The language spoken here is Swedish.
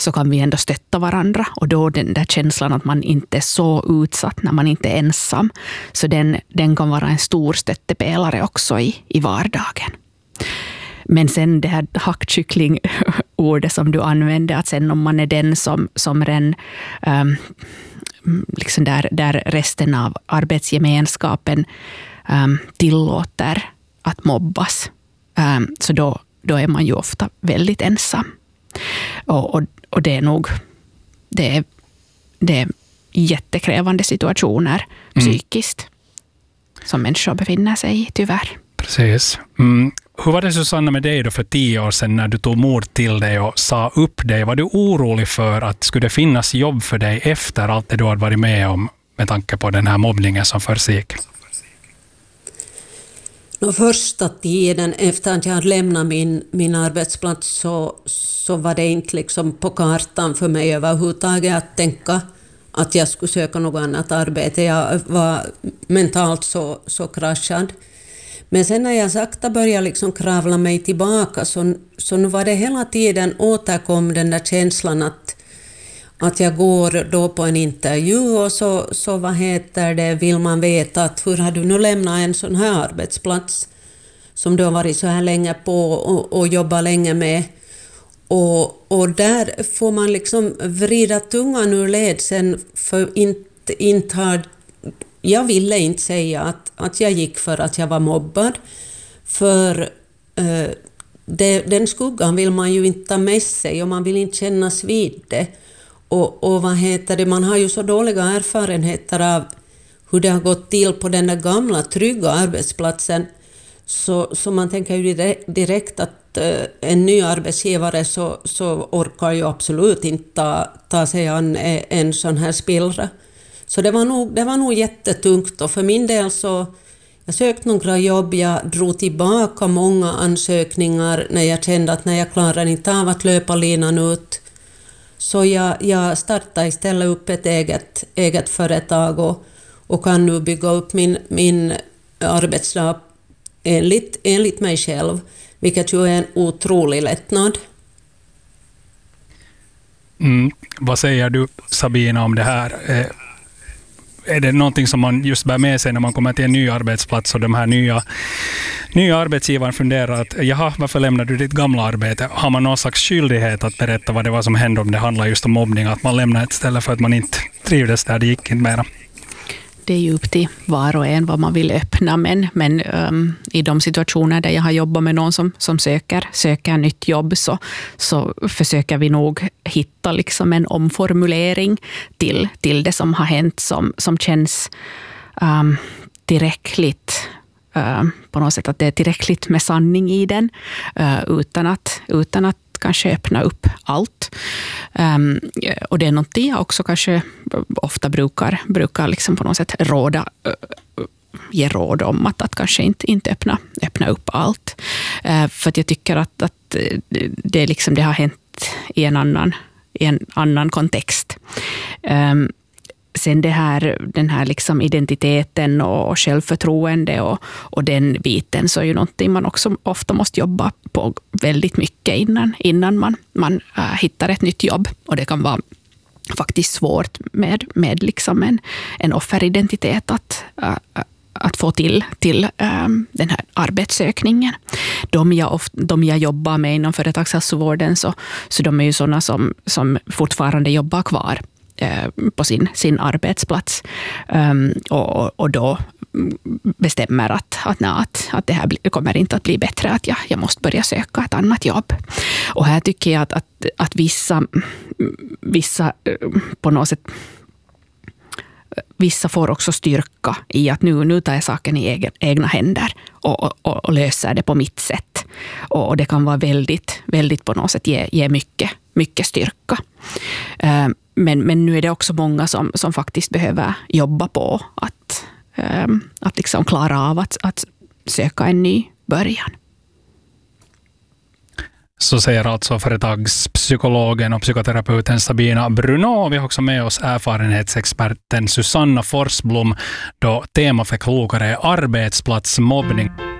så kan vi ändå stötta varandra. Och då den där känslan att man inte är så utsatt när man inte är ensam. Så den kan vara en stor stöttepelare också i vardagen. Men sen det här hackkyckling-ordet som du använde, att sen om man är den som liksom där resten av arbetsgemenskapen tillåter att mobbas, så då är man ju ofta väldigt ensam. Och det är nog det är jättekrävande situationer psykiskt som människor befinner sig i, tyvärr. Precis. Hur var det, Susanna, med dig då för 10 år sedan när du tog mod till dig och sa upp dig? Var du orolig för att skulle det finnas jobb för dig efter allt det du hade varit med om med tanke på den här mobbningen som försiggick? Första tiden efter att jag hade lämnat min arbetsplats så var det inte liksom på kartan för mig överhuvudtaget att tänka att jag skulle söka något annat arbete. Jag var mentalt så kraschad. Men sen när jag sakta började liksom kravla mig tillbaka så nu var det hela tiden återkom den där känslan att jag går då på en intervju och så vad heter det, vill man veta att hur har du nu lämnat en sån här arbetsplats som du har varit så här länge på och jobbat länge med. Och där får man liksom vrida tungan ur led sen, för inte har, jag ville inte säga att jag gick för att jag var mobbad, för den skuggan vill man ju inte ta med sig och man vill inte kännas vid det. Och vad heter det, man har ju så dåliga erfarenheter av hur det har gått till på den där gamla trygga arbetsplatsen, så man tänker ju direkt att en ny arbetsgivare så orkar ju absolut inte ta sig an en sån här spillra. Så det var nog jättetungt, och för min del så jag sökte några jobb, jag drog tillbaka många ansökningar när jag kände att när jag klarar inte av att löpa linan ut. Så jag startade istället upp ett eget företag och kan nu bygga upp min arbetsdag enligt mig själv, vilket ju är en otrolig lättnad. Vad säger du, Sabina, om det här? Är det någonting som man just bär med sig när man kommer till en ny arbetsplats och de här nya arbetsgivaren funderar att jaha, varför lämnar du ditt gamla arbete? Har man någon slags skyldighet att berätta vad det var som hände om det handlar just om mobbning, att man lämnar ett ställe för att man inte trivdes där, det gick inte mera? Det är ju upp till var och en vad man vill öppna, men i de situationer där jag har jobbat med någon som söker nytt jobb så försöker vi nog hitta liksom en omformulering till det som har hänt som känns tillräckligt, på något sätt att det är tillräckligt med sanning i den, utan att kanske öppna upp allt. Och det är någonting jag också kanske ofta brukar liksom på något sätt ge råd om att kanske inte öppna upp allt. För att jag tycker att det liksom det har hänt i en annan kontext. Sen den här liksom identiteten och självförtroende och den biten, så är ju någonting man också ofta måste jobba på väldigt mycket innan man hittar ett nytt jobb. Och det kan vara faktiskt svårt med liksom en offeridentitet att få till den här arbetssökningen. De jag jobbar med inom företagshälsovården, så de är ju sådana som fortfarande jobbar kvar på sin arbetsplats, och då bestämmer att det här kommer inte att bli bättre, att jag måste börja söka ett annat jobb. Och här tycker jag att vissa på något sätt, vissa får också styrka i att nu tar jag saken i egna händer och löser det på mitt sätt. Och det kan vara väldigt, väldigt på något sätt ge mycket styrka. Men nu är det också många som faktiskt behöver jobba på att liksom klara av att söka en ny början. Så säger alltså företagspsykologen och psykoterapeuten Sabina Bruno. Vi har också med oss erfarenhetsexperten Susanna Forsblom, då tema för klokare är arbetsplatsmobbning.